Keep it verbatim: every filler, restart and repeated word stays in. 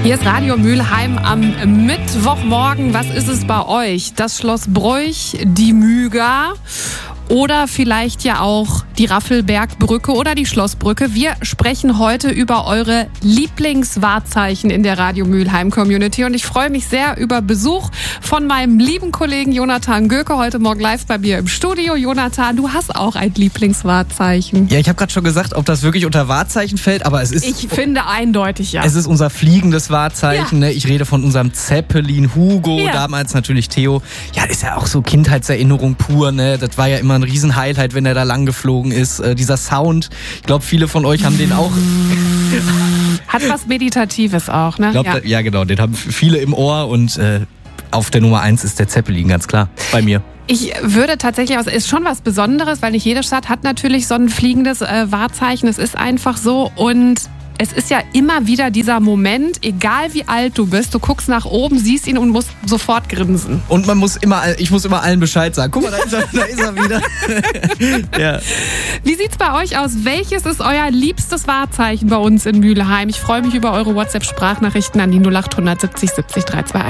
Hier ist Radio Mülheim am Mittwochmorgen. Was ist es bei euch? Das Schloss Broich, die Müger oder vielleicht ja auch die Raffelbergbrücke oder die Schlossbrücke. Wir sprechen heute über eure Lieblingswahrzeichen in der Radio Mülheim Community und ich freue mich sehr über Besuch von meinem lieben Kollegen Jonathan Göke heute Morgen live bei mir im Studio. Jonathan, du hast auch ein Lieblingswahrzeichen. Ja, ich habe gerade schon gesagt, ob das wirklich unter Wahrzeichen fällt, aber es ist... Ich finde eindeutig, ja. Es ist unser fliegendes Wahrzeichen. Ja. Ne? Ich rede von unserem Zeppelin Hugo, ja. Damals natürlich Theo. Ja, ist ja auch so Kindheitserinnerung pur. Ne? Das war ja immer ein Riesen-Highlight, wenn er da lang geflogen ist. Äh, dieser Sound, ich glaube, viele von euch haben den auch... Hat was Meditatives auch, ne? Ich glaub, ja. Da, ja, genau, den haben viele im Ohr und äh, auf der Nummer eins ist der Zeppelin, ganz klar, bei mir. Ich würde tatsächlich, es ist schon was Besonderes, weil nicht jede Stadt hat natürlich so ein fliegendes äh, Wahrzeichen. Es ist einfach so und es ist ja immer wieder dieser Moment, egal wie alt du bist, du guckst nach oben, siehst ihn und musst sofort grinsen. Und man muss immer, ich muss immer allen Bescheid sagen. Guck mal, da ist er, da ist er wieder. Ja. Wie sieht's bei euch aus? Welches ist euer liebstes Wahrzeichen bei uns in Mülheim? Ich freue mich über eure WhatsApp-Sprachnachrichten an die null acht siebzig siebzig drei zwei eins.